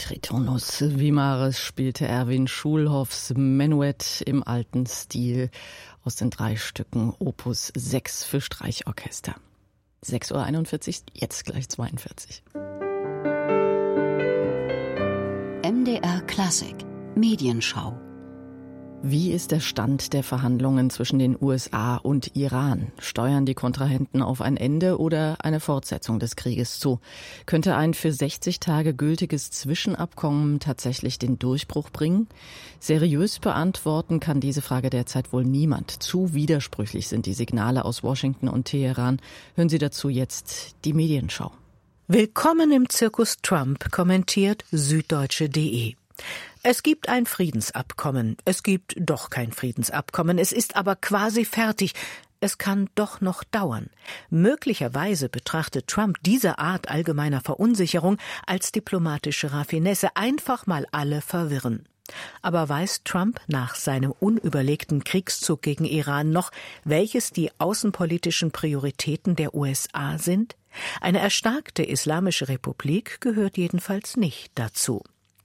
Tritonus Vimaris spielte Erwin Schulhoffs Menuett im alten Stil aus den 3 Stücken Opus 6 für Streichorchester. 6:41 Uhr, jetzt gleich 42. MDR Klassik Medienschau. Wie ist der Stand der Verhandlungen zwischen den USA und Iran? Steuern die Kontrahenten auf ein Ende oder eine Fortsetzung des Krieges zu? Könnte ein für 60 Tage gültiges Zwischenabkommen tatsächlich den Durchbruch bringen? Seriös beantworten kann diese Frage derzeit wohl niemand. Zu widersprüchlich sind die Signale aus Washington und Teheran. Hören Sie dazu jetzt die Medienschau. Willkommen im Zirkus Trump, kommentiert Süddeutsche.de. Es gibt ein Friedensabkommen. Es gibt doch kein Friedensabkommen. Es ist aber quasi fertig. Es kann doch noch dauern. Möglicherweise betrachtet Trump diese Art allgemeiner Verunsicherung als diplomatische Raffinesse, einfach mal alle verwirren. Aber weiß Trump nach seinem unüberlegten Kriegszug gegen Iran noch, welches die außenpolitischen Prioritäten der USA sind? Eine erstarkte Islamische Republik gehört jedenfalls nicht dazu.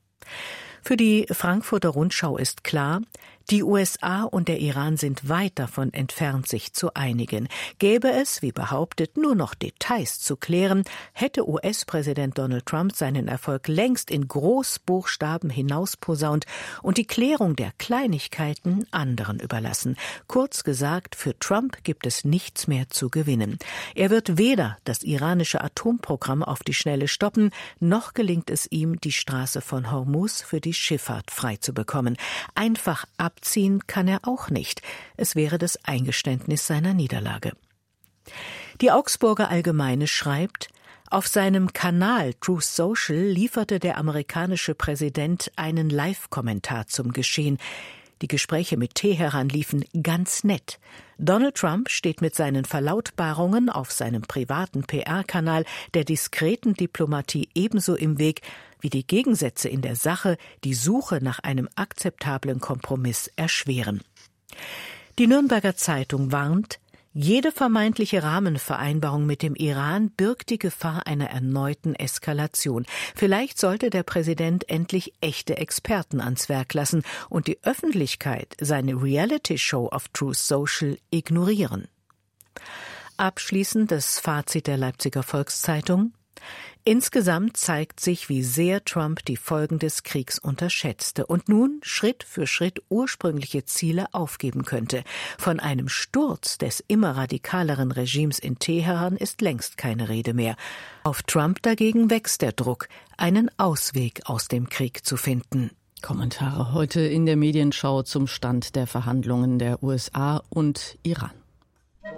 Für die Frankfurter Rundschau ist klar, die USA und der Iran sind weit davon entfernt, sich zu einigen. Gäbe es, wie behauptet, nur noch Details zu klären, hätte US-Präsident Donald Trump seinen Erfolg längst in Großbuchstaben hinausposaunt und die Klärung der Kleinigkeiten anderen überlassen. Kurz gesagt, für Trump gibt es nichts mehr zu gewinnen. Er wird weder das iranische Atomprogramm auf die Schnelle stoppen, noch gelingt es ihm, die Straße von Hormuz für die Schifffahrt freizubekommen. Einfach abziehen kann er auch nicht. Es wäre das Eingeständnis seiner Niederlage. Die Augsburger Allgemeine schreibt, auf seinem Kanal Truth Social lieferte der amerikanische Präsident einen Live-Kommentar zum Geschehen. Die Gespräche mit Teheran liefen ganz nett. Donald Trump steht mit seinen Verlautbarungen auf seinem privaten PR-Kanal der diskreten Diplomatie ebenso im Weg, wie die Gegensätze in der Sache die Suche nach einem akzeptablen Kompromiss erschweren. Die Nürnberger Zeitung warnt, jede vermeintliche Rahmenvereinbarung mit dem Iran birgt die Gefahr einer erneuten Eskalation. Vielleicht sollte der Präsident endlich echte Experten ans Werk lassen und die Öffentlichkeit seine Reality-Show auf Truth Social ignorieren. Abschließend das Fazit der Leipziger Volkszeitung. Insgesamt zeigt sich, wie sehr Trump die Folgen des Kriegs unterschätzte und nun Schritt für Schritt ursprüngliche Ziele aufgeben könnte. Von einem Sturz des immer radikaleren Regimes in Teheran ist längst keine Rede mehr. Auf Trump dagegen wächst der Druck, einen Ausweg aus dem Krieg zu finden. Kommentare heute in der Medienschau zum Stand der Verhandlungen der USA und Iran.